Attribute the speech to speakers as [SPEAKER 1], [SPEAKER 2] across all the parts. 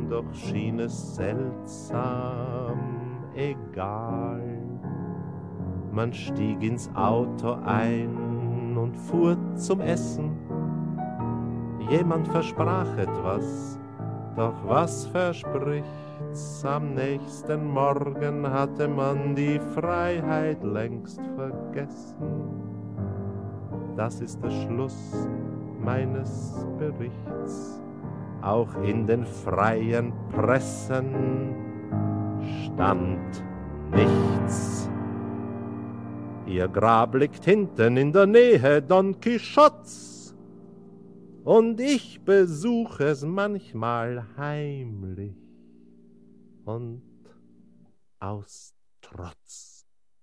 [SPEAKER 1] doch schien es seltsam egal. Man stieg ins Auto ein und fuhr zum Essen. Jemand versprach etwas, doch was verspricht's? Am nächsten Morgen hatte man die Freiheit längst vergessen. Das ist der Schluss meines Berichts. Auch in den freien Pressen stand nichts. Ihr Grab liegt hinten in der Nähe Don Quixotes und ich besuche es manchmal heimlich und aus Trotz.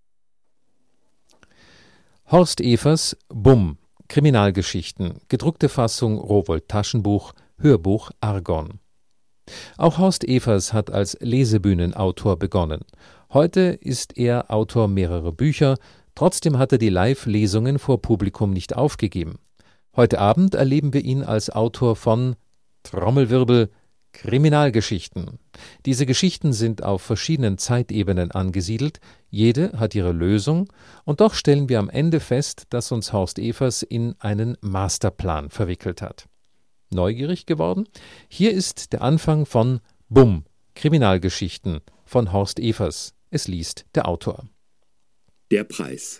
[SPEAKER 2] Horst Evers Bumm, Kriminalgeschichten, gedruckte Fassung Rowohlt Taschenbuch, Hörbuch Argon. Auch Horst Evers hat als Lesebühnenautor begonnen. Heute ist er Autor mehrerer Bücher, trotzdem hat er die Live-Lesungen vor Publikum nicht aufgegeben. Heute Abend erleben wir ihn als Autor von Trommelwirbel Kriminalgeschichten. Diese Geschichten sind auf verschiedenen Zeitebenen angesiedelt, jede hat ihre Lösung, und doch stellen wir am Ende fest, dass uns Horst Evers in einen Masterplan verwickelt hat. Neugierig geworden? Hier ist der Anfang von Bumm, Kriminalgeschichten von Horst Evers. Es liest der Autor.
[SPEAKER 3] Der Preis.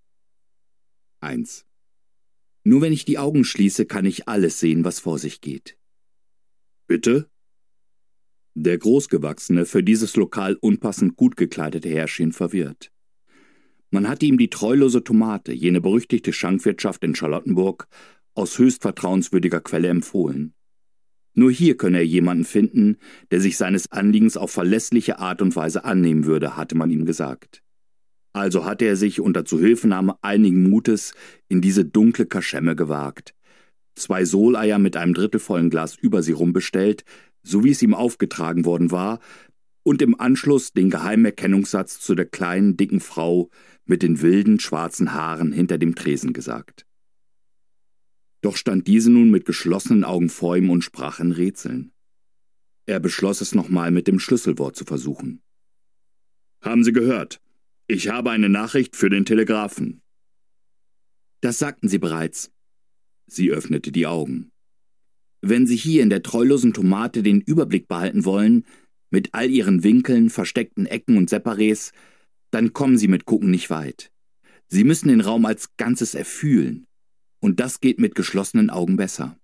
[SPEAKER 3] 1. Nur wenn ich die Augen schließe, kann ich alles sehen, was vor sich geht. Bitte? Der großgewachsene, für dieses Lokal unpassend gut gekleidete Herr schien verwirrt. Man hatte ihm die treulose Tomate, jene berüchtigte Schankwirtschaft in Charlottenburg, aus höchst vertrauenswürdiger Quelle empfohlen. Nur hier könne er jemanden finden, der sich seines Anliegens auf verlässliche Art und Weise annehmen würde, hatte man ihm gesagt. Also hatte er sich unter Zuhilfenahme einigen Mutes in diese dunkle Kaschemme gewagt, 2 Soleier mit einem drittelvollen Glas Übersirum bestellt, so wie es ihm aufgetragen worden war, und im Anschluss den geheimen Erkennungssatz zu der kleinen, dicken Frau mit den wilden, schwarzen Haaren hinter dem Tresen gesagt. Doch stand diese nun mit geschlossenen Augen vor ihm und sprach in Rätseln. Er beschloss es nochmal mit dem Schlüsselwort zu versuchen. »Haben Sie gehört? Ich habe eine Nachricht für den Telegrafen.« »Das sagten Sie bereits.« Sie öffnete die Augen. »Wenn Sie hier in der treulosen Tomate den Überblick behalten wollen, mit all ihren Winkeln, versteckten Ecken und Separés, dann kommen Sie mit Gucken nicht weit. Sie müssen den Raum als Ganzes erfühlen. Und das geht mit geschlossenen Augen besser.«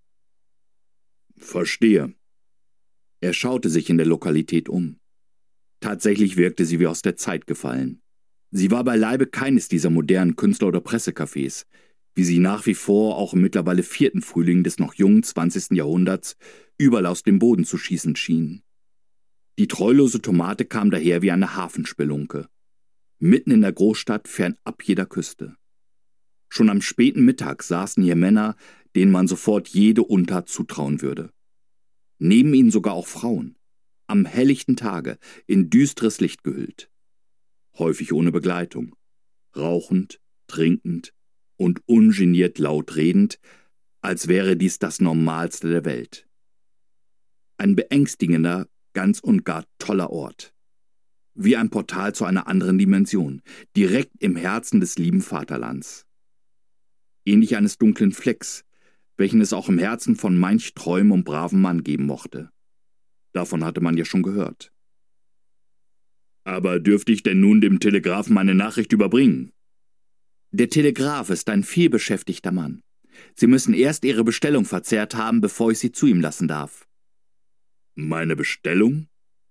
[SPEAKER 3] »Verstehe.« Er schaute sich in der Lokalität um. Tatsächlich wirkte sie wie aus der Zeit gefallen. Sie war beileibe keines dieser modernen Künstler- oder Pressecafés, wie sie nach wie vor auch im mittlerweile 4. Frühling des noch jungen 20. Jahrhunderts überall aus dem Boden zu schießen schienen. Die treulose Tomate kam daher wie eine Hafenspelunke, mitten in der Großstadt, fernab jeder Küste. Schon am späten Mittag saßen hier Männer, denen man sofort jede Untat zutrauen würde. Neben ihnen sogar auch Frauen, am helllichten Tage, in düsteres Licht gehüllt. Häufig ohne Begleitung, rauchend, trinkend und ungeniert laut redend, als wäre dies das Normalste der Welt. Ein beängstigender, ganz und gar toller Ort. Wie ein Portal zu einer anderen Dimension, direkt im Herzen des lieben Vaterlands. Ähnlich eines dunklen Flecks, welchen es auch im Herzen von manch treuem und braven Mann geben mochte. Davon hatte man ja schon gehört. »Aber dürfte ich denn nun dem Telegrafen meine Nachricht überbringen?« »Der Telegraf ist ein vielbeschäftigter Mann. Sie müssen erst Ihre Bestellung verzehrt haben, bevor ich Sie zu ihm lassen darf.« »Meine Bestellung?«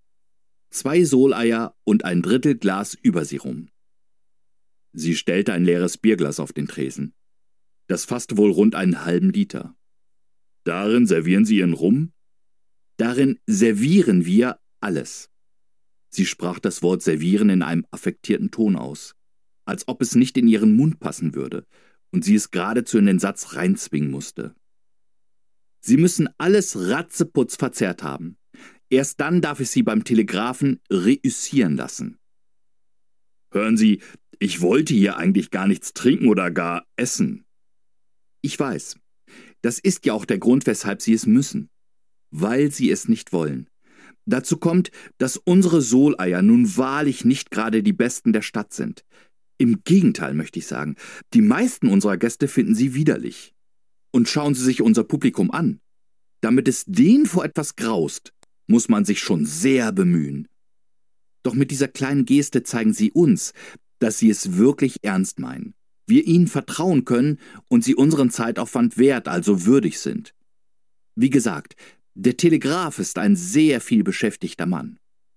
[SPEAKER 3] 2 Soleier und ein Drittel Glas Übersirum. Sie stellte ein leeres Bierglas auf den Tresen. Das fasste wohl rund einen halben Liter. »Darin servieren Sie Ihren Rum?« »Darin servieren wir alles.« Sie sprach das Wort servieren in einem affektierten Ton aus, als ob es nicht in ihren Mund passen würde und sie es geradezu in den Satz reinzwingen musste. »Sie müssen alles ratzeputz verzehrt haben. Erst dann darf ich Sie beim Telegrafen reüssieren lassen.« »Hören Sie, ich wollte hier eigentlich gar nichts trinken oder gar essen.« »Ich weiß. Das ist ja auch der Grund, weshalb Sie es müssen. Weil Sie es nicht wollen. Dazu kommt, dass unsere Soleier nun wahrlich nicht gerade die besten der Stadt sind. Im Gegenteil, möchte ich sagen, die meisten unserer Gäste finden sie widerlich. Und schauen Sie sich unser Publikum an. Damit es denen vor etwas graust, muss man sich schon sehr bemühen. Doch mit dieser kleinen Geste zeigen Sie uns, dass Sie es wirklich ernst meinen, wir Ihnen vertrauen können und Sie unseren Zeitaufwand wert, also würdig sind. Wie gesagt, der Telegraf ist ein sehr viel beschäftigter Mann.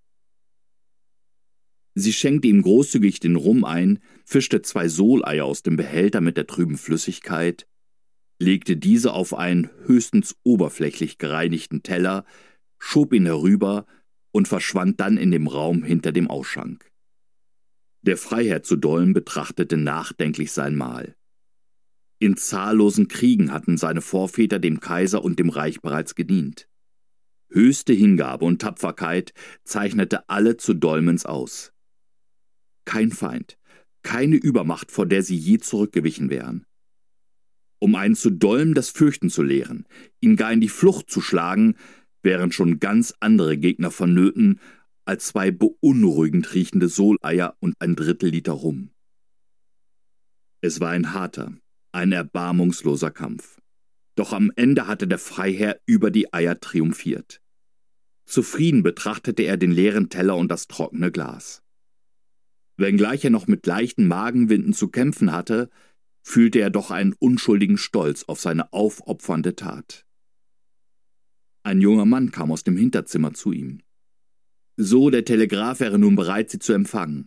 [SPEAKER 3] Sie schenkte ihm großzügig den Rum ein, fischte 2 Soleier aus dem Behälter mit der trüben Flüssigkeit, legte diese auf einen höchstens oberflächlich gereinigten Teller, schob ihn herüber und verschwand dann in dem Raum hinter dem Ausschank. Der Freiherr zu Dolm betrachtete nachdenklich sein Mahl. In zahllosen Kriegen hatten seine Vorväter dem Kaiser und dem Reich bereits gedient. Höchste Hingabe und Tapferkeit zeichnete alle zu Dolmens aus. Kein Feind, keine Übermacht, vor der sie je zurückgewichen wären. Um einen zu Dolm das Fürchten zu lehren, ihn gar in die Flucht zu schlagen, wären schon ganz andere Gegner vonnöten als 2 beunruhigend riechende Soleier und ein Drittel Liter Rum. Es war ein harter, ein erbarmungsloser Kampf. Doch am Ende hatte der Freiherr über die Eier triumphiert. Zufrieden betrachtete er den leeren Teller und das trockene Glas. Wenngleich er noch mit leichten Magenwinden zu kämpfen hatte, fühlte er doch einen unschuldigen Stolz auf seine aufopfernde Tat. Ein junger Mann kam aus dem Hinterzimmer zu ihm. So, der Telegraf wäre nun bereit, Sie zu empfangen.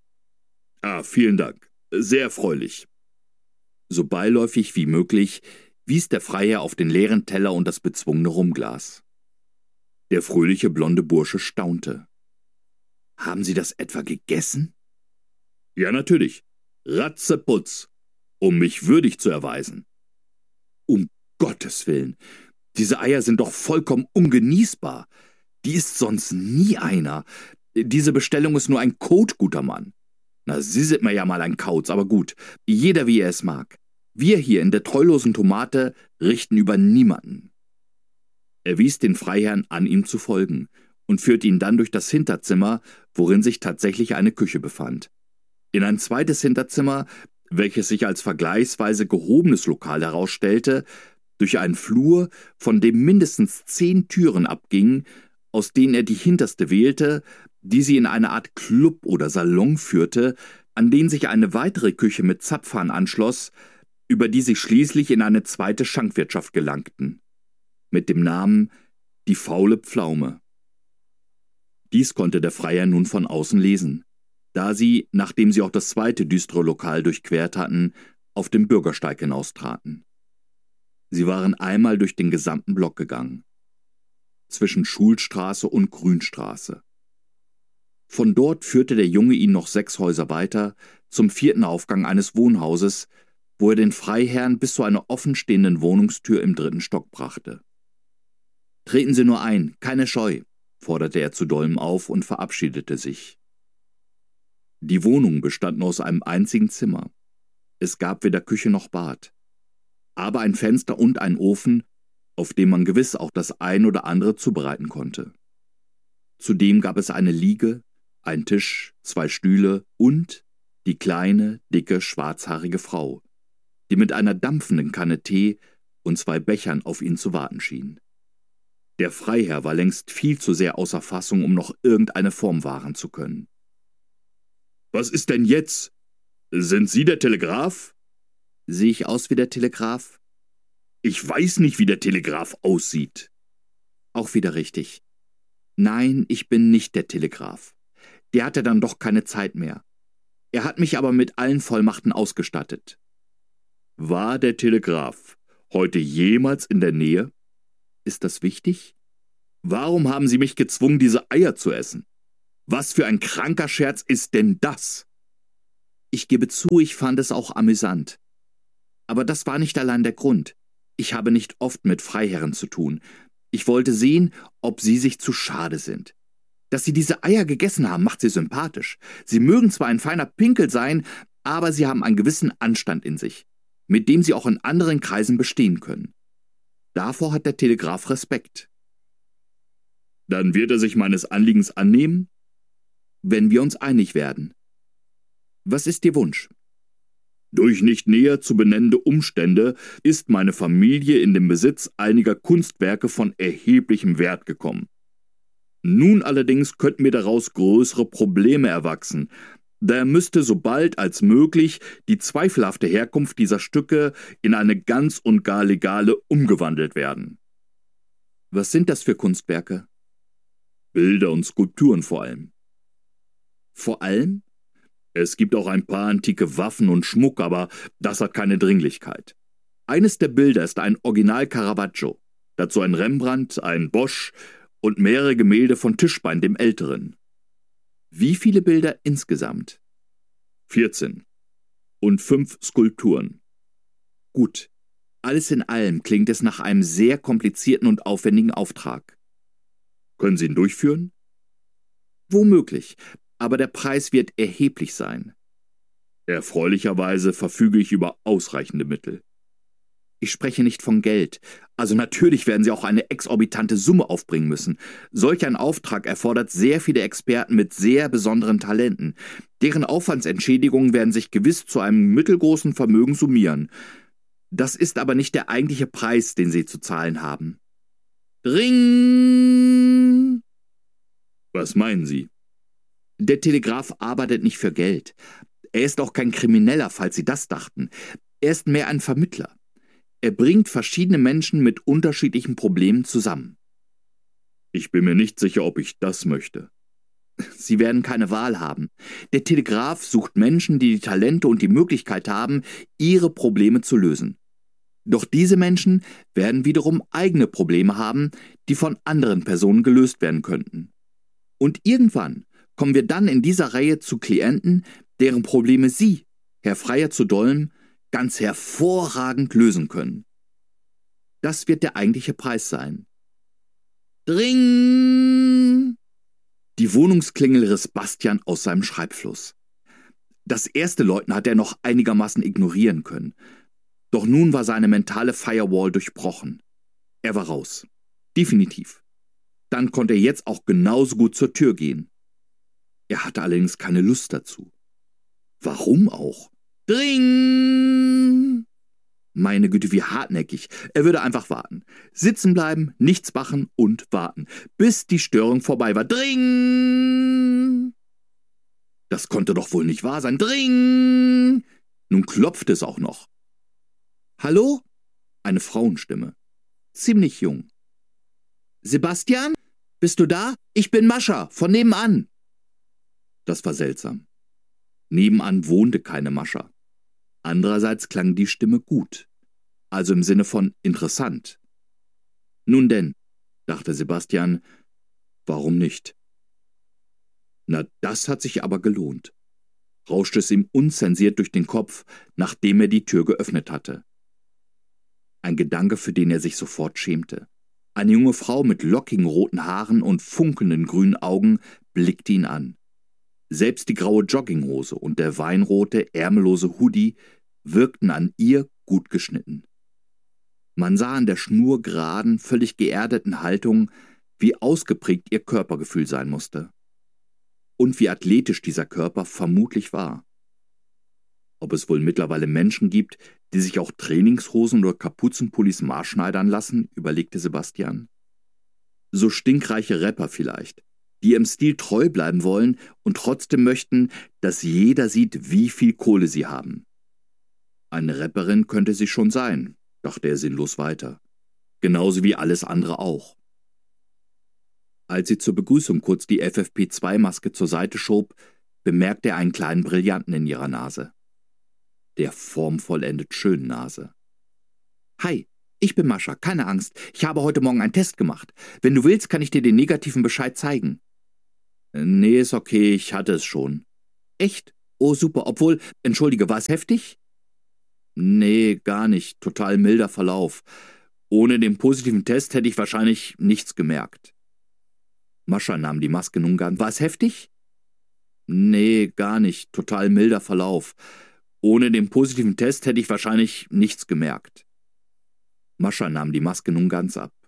[SPEAKER 3] Vielen Dank. Sehr erfreulich. So beiläufig wie möglich wies der Freiherr auf den leeren Teller und das bezwungene Rumglas. Der fröhliche blonde Bursche staunte. »Haben Sie das etwa gegessen?« »Ja, natürlich. Ratzeputz, um mich würdig zu erweisen.« »Um Gottes Willen, diese Eier sind doch vollkommen ungenießbar. Die isst sonst nie einer. Diese Bestellung ist nur ein Code, guter Mann.« »Na, Sie sind mir ja mal ein Kauz, aber gut, jeder wie er es mag. Wir hier in der treulosen Tomate richten über niemanden.« Er wies den Freiherrn an, ihm zu folgen, und führte ihn dann durch das Hinterzimmer, worin sich tatsächlich eine Küche befand. In ein zweites Hinterzimmer, welches sich als vergleichsweise gehobenes Lokal herausstellte, durch einen Flur, von dem mindestens 10 Türen abgingen, aus denen er die hinterste wählte, die sie in eine Art Club oder Salon führte, an den sich eine weitere Küche mit Zapfhahn anschloss, über die sie schließlich in eine zweite Schankwirtschaft gelangten, mit dem Namen »Die faule Pflaume«. Dies konnte der Freiherr nun von außen lesen, da sie, nachdem sie auch das zweite düstere Lokal durchquert hatten, auf den Bürgersteig hinaustraten. Sie waren einmal durch den gesamten Block gegangen, zwischen Schulstraße und Grünstraße. Von dort führte der Junge ihn noch 6 Häuser weiter zum 4. Aufgang eines Wohnhauses, wo er den Freiherrn bis zu einer offenstehenden Wohnungstür im 3. Stock brachte. »Treten Sie nur ein, keine Scheu«, forderte er zu Dolm auf und verabschiedete sich. Die Wohnung bestand nur aus einem einzigen Zimmer. Es gab weder Küche noch Bad, aber ein Fenster und ein Ofen, auf dem man gewiss auch das ein oder andere zubereiten konnte. Zudem gab es eine Liege, ein Tisch, 2 Stühle und die kleine, dicke, schwarzhaarige Frau, die mit einer dampfenden Kanne Tee und 2 Bechern auf ihn zu warten schien. Der Freiherr war längst viel zu sehr außer Fassung, um noch irgendeine Form wahren zu können. »Was ist denn jetzt? Sind Sie der Telegraf?« »Sehe ich aus wie der Telegraf?« »Ich weiß nicht, wie der Telegraf aussieht.« »Auch wieder richtig. Nein, ich bin nicht der Telegraf. Der hatte dann doch keine Zeit mehr. Er hat mich aber mit allen Vollmachten ausgestattet.« »War der Telegraf heute jemals in der Nähe?« »Ist das wichtig?« »Warum haben Sie mich gezwungen, diese Eier zu essen? Was für ein kranker Scherz ist denn das?« »Ich gebe zu, ich fand es auch amüsant. Aber das war nicht allein der Grund. Ich habe nicht oft mit Freiherren zu tun. Ich wollte sehen, ob Sie sich zu schade sind. Dass Sie diese Eier gegessen haben, macht Sie sympathisch. Sie mögen zwar ein feiner Pinkel sein, aber Sie haben einen gewissen Anstand in sich, mit dem Sie auch in anderen Kreisen bestehen können. Davor hat der Telegraf Respekt.« Dann wird er sich meines Anliegens annehmen, wenn wir uns einig werden. Was ist Ihr Wunsch? Durch nicht näher zu benennende Umstände ist meine Familie in den Besitz einiger Kunstwerke von erheblichem Wert gekommen. Nun allerdings könnten mir daraus größere Probleme erwachsen. Daher müsste so bald als möglich die zweifelhafte Herkunft dieser Stücke in eine ganz und gar legale umgewandelt werden. Was sind das für Kunstwerke? Bilder und Skulpturen vor allem. Vor allem? Es gibt auch ein paar antike Waffen und Schmuck, aber das hat keine Dringlichkeit. Eines der Bilder ist ein Original Caravaggio, dazu ein Rembrandt, ein Bosch und mehrere Gemälde von Tischbein dem Älteren. Wie viele Bilder insgesamt? 14. Und 5 Skulpturen. Gut, alles in allem klingt es nach einem sehr komplizierten und aufwendigen Auftrag. Können Sie ihn durchführen? Womöglich, aber der Preis wird erheblich sein. Erfreulicherweise verfüge ich über ausreichende Mittel. Ich spreche nicht von Geld. Also natürlich werden Sie auch eine exorbitante Summe aufbringen müssen. Solch ein Auftrag erfordert sehr viele Experten mit sehr besonderen Talenten. Deren Aufwandsentschädigungen werden sich gewiss zu einem mittelgroßen Vermögen summieren. Das ist aber nicht der eigentliche Preis, den Sie zu zahlen haben. Ring! Was meinen Sie? Der Telegraph arbeitet nicht für Geld. Er ist auch kein Krimineller, falls Sie das dachten. Er ist mehr ein Vermittler. Er bringt verschiedene Menschen mit unterschiedlichen Problemen zusammen. Ich bin mir nicht sicher, ob ich das möchte. Sie werden keine Wahl haben. Der Telegraph sucht Menschen, die die Talente und die Möglichkeit haben, ihre Probleme zu lösen. Doch diese Menschen werden wiederum eigene Probleme haben, die von anderen Personen gelöst werden könnten. Und irgendwann kommen wir dann in dieser Reihe zu Klienten, deren Probleme Sie, Herr Freier zu Dolm, ganz hervorragend lösen können. Das wird der eigentliche Preis sein. Dring! Die Wohnungsklingel riss Bastian aus seinem Schreibfluss. Das erste Läuten hatte er noch einigermaßen ignorieren können. Doch nun war seine mentale Firewall durchbrochen. Er war raus. Definitiv. Dann konnte er jetzt auch genauso gut zur Tür gehen. Er hatte allerdings keine Lust dazu. Warum auch? Dring! Meine Güte, wie hartnäckig. Er würde einfach warten. Sitzen bleiben, nichts machen und warten, bis die Störung vorbei war. Dring! Das konnte doch wohl nicht wahr sein. Dring! Nun klopfte es auch noch. Hallo? Eine Frauenstimme. Ziemlich jung. Sebastian? Bist du da? Ich bin Mascha, von nebenan. Das war seltsam. Nebenan wohnte keine Mascha. Andererseits klang die Stimme gut, also im Sinne von interessant. Nun denn, dachte Sebastian, warum nicht? Na, das hat sich aber gelohnt, rauschte es ihm unzensiert durch den Kopf, nachdem er die Tür geöffnet hatte. Ein Gedanke, für den er sich sofort schämte. Eine junge Frau mit lockigen roten Haaren und funkelnden grünen Augen blickte ihn an. Selbst die graue Jogginghose und der weinrote, ärmellose Hoodie wirkten an ihr gut geschnitten. Man sah an der schnurgeraden, völlig geerdeten Haltung, wie ausgeprägt ihr Körpergefühl sein musste. Und wie athletisch dieser Körper vermutlich war. Ob es wohl mittlerweile Menschen gibt, die sich auch Trainingshosen oder Kapuzenpullis maßschneidern lassen, überlegte Sebastian. So stinkreiche Rapper vielleicht, die ihrem Stil treu bleiben wollen und trotzdem möchten, dass jeder sieht, wie viel Kohle sie haben. Eine Rapperin könnte sie schon sein, dachte er sinnlos weiter. Genauso wie alles andere auch. Als sie zur Begrüßung kurz die FFP2-Maske zur Seite schob, bemerkte er einen kleinen Brillanten in ihrer Nase. Der formvollendet schönen Nase. Hi, ich bin Mascha, keine Angst. Ich habe heute Morgen einen Test gemacht. Wenn du willst, kann ich dir den negativen Bescheid zeigen. Nee, ist okay, ich hatte es schon. Echt? Oh, super, obwohl, entschuldige, war es heftig? Nee, gar nicht, total milder Verlauf. Ohne den positiven Test hätte ich wahrscheinlich nichts gemerkt. Mascha nahm die Maske nun gern. War es heftig? Nee, gar nicht, total milder Verlauf. Ohne den positiven Test hätte ich wahrscheinlich nichts gemerkt. Mascha nahm die Maske nun ganz ab.